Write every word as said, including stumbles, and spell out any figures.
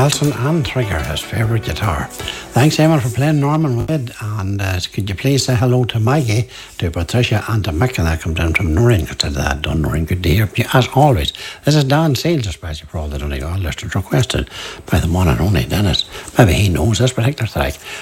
Nelson and Trigger, his favourite guitar. Thanks, Eamon, for playing Norman Wood. And uh, could you please say hello to Maggie, to Patricia, and to Mick, and that comes down from Noreen. Instead of that, done, Noreen. Good to hear from you, as always. This is Dan Seals, especially for all the Donegal listeners requested by the one and only Dennis. Maybe he knows this particular track.